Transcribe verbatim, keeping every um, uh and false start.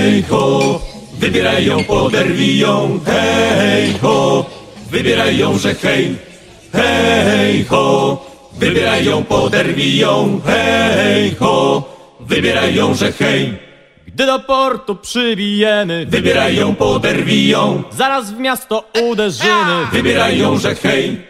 hej ho, wybieraj ją, poderwij ją, hej ho, wybieraj ją, że hej, hej ho, wybieraj ją, poderwij ją, hej ho, wybieraj ją, że hej. Gdy do portu przybijemy, wybieraj ją, poderwij ją, zaraz w miasto uderzymy. wybieraj ją, że hej,